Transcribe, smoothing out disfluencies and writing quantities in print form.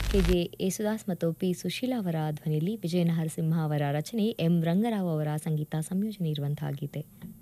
K J Yesudas ಮತ್ತು P Sushila ಅವರ ಧ್ವನಿಯಲ್ಲಿ ವಿಜಯ ನರಸಿಂಹ ಅವರ ರಚನೆ, ಎಂ ರಂಗರಾವ್ ಅವರ ಸಂಗೀತ ಸಂಯೋಜನೆ ಇರುವಂತಹ ಗೀತೆ.